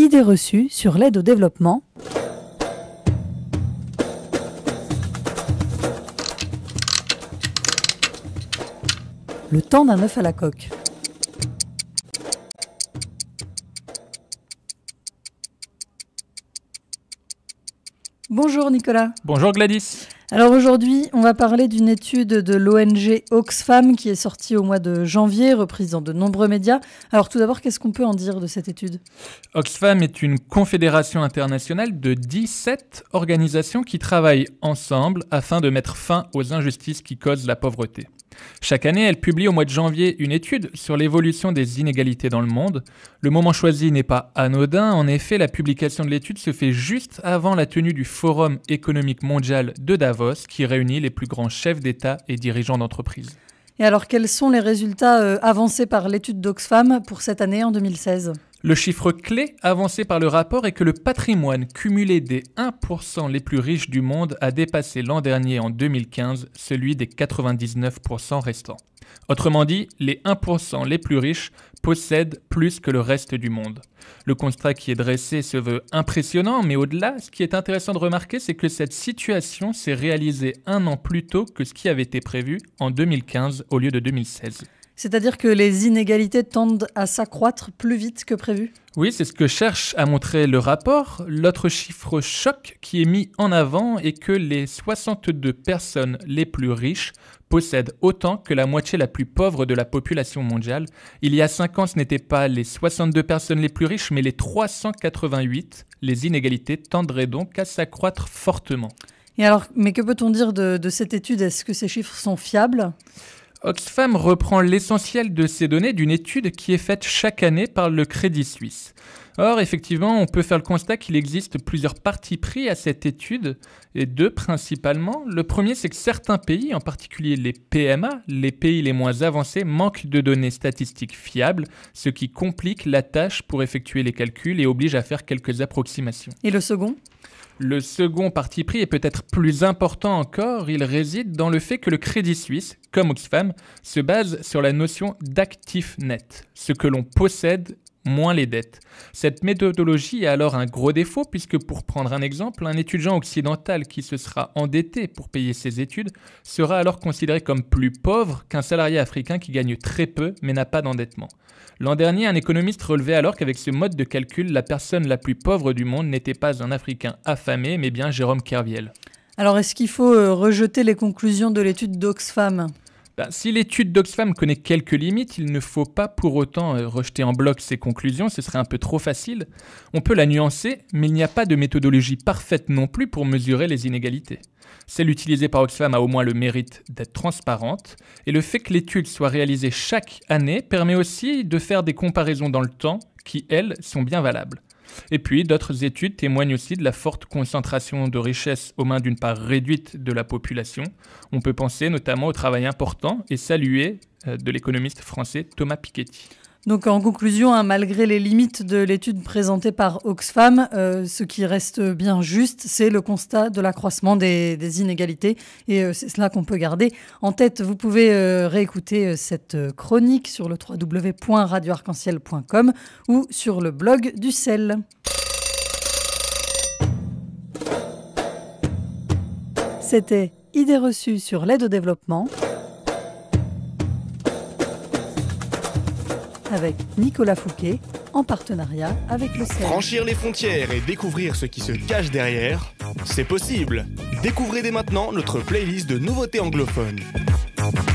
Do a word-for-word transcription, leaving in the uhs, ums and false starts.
Idées reçues sur l'aide au développement. Le temps d'un œuf à la coque. Bonjour Nicolas. Bonjour Gladys. Alors aujourd'hui, on va parler d'une étude de l'O N G Oxfam qui est sortie au mois de janvier, reprise dans de nombreux médias. Alors tout d'abord, qu'est-ce qu'on peut en dire de cette étude ? Oxfam est une confédération internationale de dix-sept organisations qui travaillent ensemble afin de mettre fin aux injustices qui causent la pauvreté. Chaque année, elle publie au mois de janvier une étude sur l'évolution des inégalités dans le monde. Le moment choisi n'est pas anodin. En effet, la publication de l'étude se fait juste avant la tenue du Forum économique mondial de Davos, qui réunit les plus grands chefs d'État et dirigeants d'entreprises. Et alors, quels sont les résultats euh, avancés par l'étude d'Oxfam pour cette année en deux mille seize ? Le chiffre clé avancé par le rapport est que le patrimoine cumulé des un pour cent les plus riches du monde a dépassé l'an dernier, en deux mille quinze, celui des quatre-vingt-dix-neuf pour cent restants. Autrement dit, les un pour cent les plus riches possèdent plus que le reste du monde. Le constat qui est dressé se veut impressionnant, mais au-delà, ce qui est intéressant de remarquer, c'est que cette situation s'est réalisée un an plus tôt que ce qui avait été prévu en deux mille quinze au lieu de deux mille seize. C'est-à-dire que les inégalités tendent à s'accroître plus vite que prévu ? Oui, c'est ce que cherche à montrer le rapport. L'autre chiffre choc qui est mis en avant est que les soixante-deux personnes les plus riches possèdent autant que la moitié la plus pauvre de la population mondiale. Il y a cinq ans, ce n'étaient pas les soixante-deux personnes les plus riches, mais les trois cent quatre-vingt-huit. Les inégalités tendraient donc à s'accroître fortement. Et alors, mais que peut-on dire de, de cette étude ? Est-ce que ces chiffres sont fiables ? Oxfam reprend l'essentiel de ces données d'une étude qui est faite chaque année par le Crédit Suisse. Or, effectivement, on peut faire le constat qu'il existe plusieurs partis pris à cette étude, et deux principalement. Le premier, c'est que certains pays, en particulier les P M A, les pays les moins avancés, manquent de données statistiques fiables, ce qui complique la tâche pour effectuer les calculs et oblige à faire quelques approximations. Et le second ? Le second parti pris est peut-être plus important encore, il réside dans le fait que le Crédit Suisse, comme Oxfam, se base sur la notion d'actif net, ce que l'on possède moins les dettes. Cette méthodologie a alors un gros défaut puisque, pour prendre un exemple, un étudiant occidental qui se sera endetté pour payer ses études sera alors considéré comme plus pauvre qu'un salarié africain qui gagne très peu mais n'a pas d'endettement. L'an dernier, un économiste relevait alors qu'avec ce mode de calcul, la personne la plus pauvre du monde n'était pas un Africain affamé, mais bien Jérôme Kerviel. Alors, est-ce qu'il faut euh, rejeter les conclusions de l'étude d'Oxfam ? Ben, si l'étude d'Oxfam connaît quelques limites, il ne faut pas pour autant euh, rejeter en bloc ses conclusions, ce serait un peu trop facile. On peut la nuancer, mais il n'y a pas de méthodologie parfaite non plus pour mesurer les inégalités. Celle utilisée par Oxfam a au moins le mérite d'être transparente, et le fait que l'étude soit réalisée chaque année permet aussi de faire des comparaisons dans le temps qui, elles, sont bien valables. Et puis, d'autres études témoignent aussi de la forte concentration de richesses aux mains d'une part réduite de la population. On peut penser notamment au travail important et salué de l'économiste français Thomas Piketty. Donc en conclusion, hein, malgré les limites de l'étude présentée par Oxfam, euh, ce qui reste bien juste, c'est le constat de l'accroissement des, des inégalités. Et euh, c'est cela qu'on peut garder en tête. Vous pouvez euh, réécouter euh, cette chronique sur le w w w point radio arc en ciel point com ou sur le blog du C E L. C'était Idées reçues sur l'aide au développement, avec Nicolas Fouquet, en partenariat avec le C E L. Franchir les frontières et découvrir ce qui se cache derrière, c'est possible. Découvrez dès maintenant notre playlist de nouveautés anglophones.